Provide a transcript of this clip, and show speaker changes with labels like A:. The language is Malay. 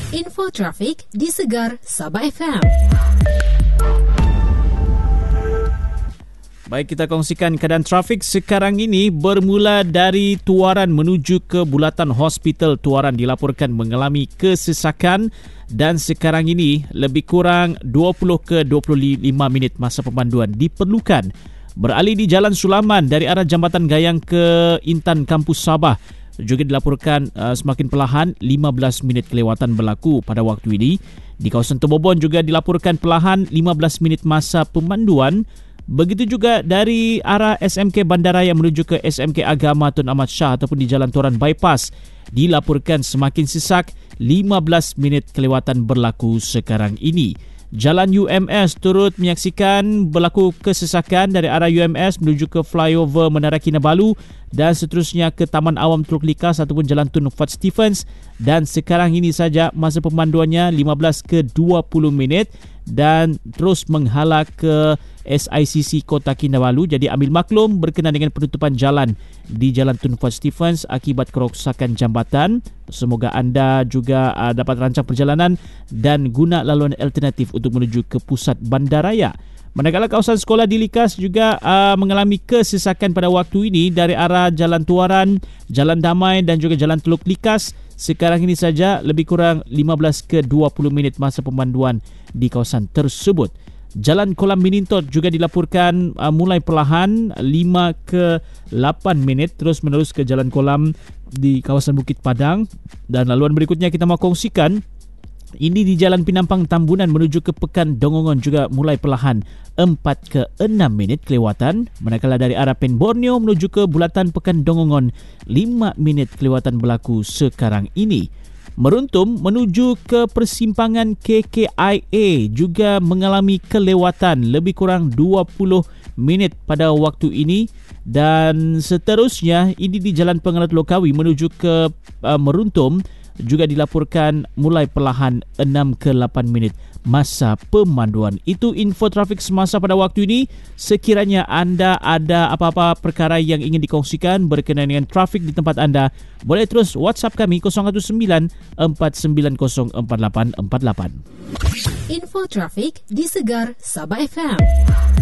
A: Info trafik di Segar Sabah FM.
B: Baik, kita kongsikan keadaan trafik sekarang ini. Bermula dari Tuaran menuju ke Bulatan Hospital, Tuaran dilaporkan mengalami kesesakan dan sekarang ini lebih kurang 20 ke 25 minit masa pemanduan diperlukan. Beralih di Jalan Sulaman dari arah Jambatan Gayang ke Intan Kampus Sabah juga dilaporkan semakin perlahan, 15 minit kelewatan berlaku pada waktu ini. Di kawasan Tebobon juga dilaporkan perlahan 15 minit masa pemanduan. Begitu juga dari arah SMK Bandaraya menuju ke SMK Agama Tun Ahmad Shah ataupun di Jalan Toran Bypass dilaporkan semakin sesak, 15 minit kelewatan berlaku sekarang ini. Jalan UMS turut menyaksikan berlaku kesesakan dari arah UMS menuju ke flyover Menara Kinabalu dan seterusnya ke Taman Awam Teluk Likas ataupun Jalan Tun Fat Stephens, dan sekarang ini saja masa pemanduannya 15 ke 20 minit dan terus menghala ke SICC Kota Kinabalu. Jadi ambil maklum berkenaan dengan penutupan jalan di Jalan Tun Fat Stephens akibat kerosakan jambatan. Semoga anda juga dapat rancang perjalanan dan guna laluan alternatif untuk menuju ke pusat bandaraya. Manakala kawasan sekolah di Likas juga mengalami kesesakan pada waktu ini dari arah Jalan Tuaran, Jalan Damai dan juga Jalan Teluk Likas. Sekarang ini saja lebih kurang 15 ke 20 minit masa pemanduan di kawasan tersebut. Jalan Kolam Minintot juga dilaporkan mulai perlahan 5 ke 8 minit terus menerus ke Jalan Kolam di kawasan Bukit Padang. Dan laluan berikutnya kita mau kongsikan, ini di Jalan Pinampang Tambunan menuju ke Pekan Dongongon juga mulai perlahan 4 ke 6 minit kelewatan. Manakala dari arah Pen Borneo menuju ke Bulatan Pekan Dongongon 5 minit kelewatan berlaku sekarang ini. Meruntum menuju ke persimpangan KKIA juga mengalami kelewatan lebih kurang 20 minit pada waktu ini. Dan seterusnya ini di Jalan Pengerat Lokawi menuju ke Meruntum juga dilaporkan mulai perlahan 6 ke 8 minit masa pemanduan. Itu info trafik semasa pada waktu ini. Sekiranya anda ada apa-apa perkara yang ingin dikongsikan berkenaan dengan trafik di tempat anda, boleh terus WhatsApp kami 019 490 4848.
A: Info trafik di Segar Sabah FM.